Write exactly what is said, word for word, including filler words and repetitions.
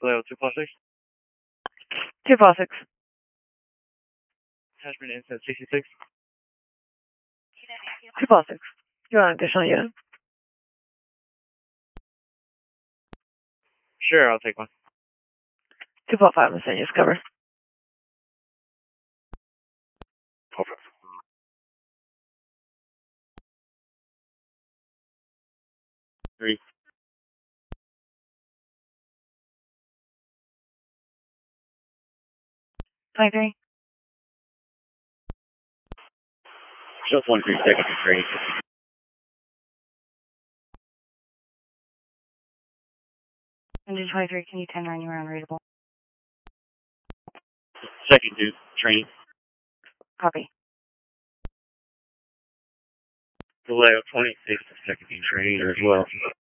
Hello, two plus six. two plus six. Attachment inset sixty-six. two plus six. You're on additional unit. Sure, I'll take one. two plus five, I'm sending you cover. Perfect. Three. twenty-three. Just one three seconds, three. Engine twenty-three, can you ten nine, you are unreadable? Second two, training. Copy. Delay of twenty-six, second two, training as well.